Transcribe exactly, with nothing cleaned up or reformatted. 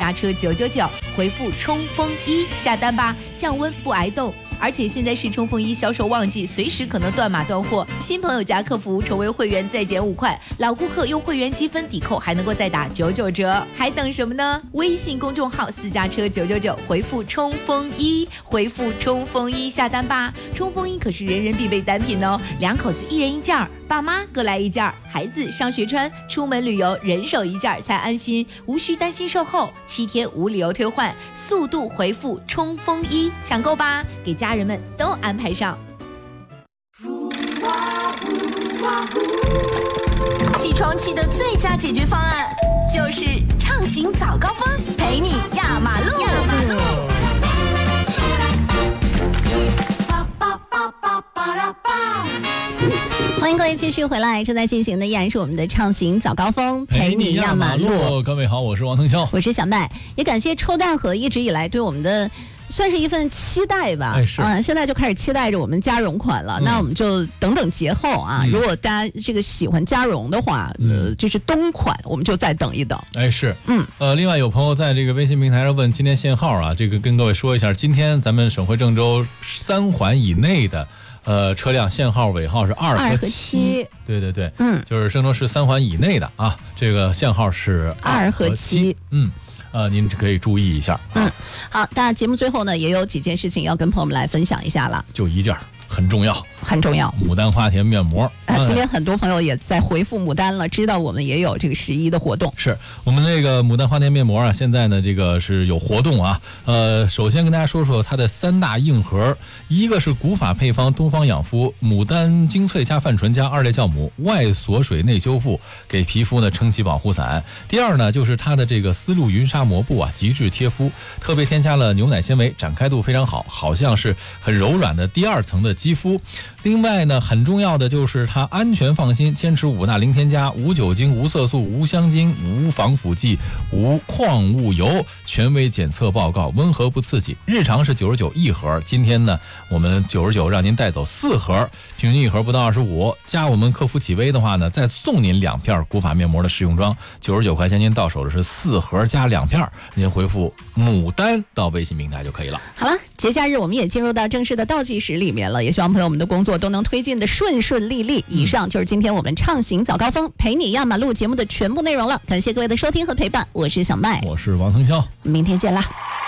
驾车九九九，回复冲锋衣下单吧，降温不挨冻。而且现在是冲锋衣销售旺季，随时可能断码断货。新朋友加客服成为会员再减五块，老顾客用会员积分抵扣还能够再打九九折，还等什么呢？微信公众号私家车九九九，回复冲锋衣，回复冲锋衣下单吧。冲锋衣可是人人必备单品哦，两口子一人一件儿，爸妈各来一件儿，孩子上学穿，出门旅游人手一件才安心，无需担心售后，七天无理由退换，速度回复冲锋衣抢购吧，给家人们都安排上。起床气的最佳解决方案就是畅行早高峰，陪你压马路。压马路欢迎各位继续回来，正在进行的依然是我们的畅行早高峰，陪你压马路。 各位好，我是王腾霄， 我是小麦，也感谢抽蛋盒一直以来对我们的算是一份期待吧。 哎是啊，现在就开始期待着我们加绒款了。嗯、那我们就等等节后啊、嗯，如果大家这个喜欢加绒的话，嗯、呃，就是冬款，我们就再等一等。 哎是，嗯，呃，另外有朋友在这个微信平台上问今天限号啊，这个跟各位说一下，今天咱们省会郑州三环以内的。呃，车辆限号尾号是二和七，对对对，嗯，就是郑州市三环以内的啊，这个限号是二和七，嗯，呃，您可以注意一下、啊。 嗯，好，那节目最后呢，也有几件事情要跟朋友们来分享一下了， 就一件。很重要， 很重要。 牡丹花田面膜啊，今天很多朋友也在回复牡丹了，知道我们也有这个十一的活动。 是我们那个牡丹花田面膜啊，现在呢这个是有活动啊。呃，首先跟大家说说它的三大硬核，一个是古法配方东方养肤牡丹精粹加泛醇加二裂酵母外锁水内修复，给皮肤呢撑起保护伞。第二呢就是它的这个丝路云纱膜布啊，极致贴肤，特别添加了牛奶纤维，展开度非常好，好像是很柔软的第二层的肌肤。另外呢，很重要的就是它安全放心，坚持五钠零添加、无酒精、无色素、无香精、无防腐剂、无矿物油，权威检测报告，温和不刺激。日常是九十九一盒，今天呢我们九十九让您带走四盒，平均一盒不到二十五。加我们客服启微的话呢，再送您两片古法面膜的试用装，九十九块钱您到手的是四盒加两片，您回复牡丹到微信平台就可以了。 好了，节假日我们也进入到正式的倒计时里面了，也希望朋友们的工作都能推进的顺顺利利。以上就是今天我们畅行早高峰陪你压马路节目的全部内容了，感谢各位的收听和陪伴，我是小麦， 我是王腾霄， 明天见啦。